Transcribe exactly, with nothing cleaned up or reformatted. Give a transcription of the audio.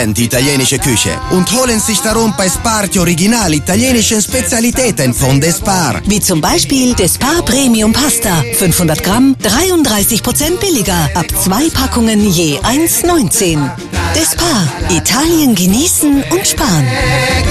die italienische Küche und holen sich darum bei Spar die original italienischen Spezialitäten von Despar. Wie zum Beispiel Despar Premium Pasta. fünfhundert Gramm, dreiunddreißig Prozent billiger. Ab zwei Packungen je eins neunzehn. Despar. Italien genießen und sparen.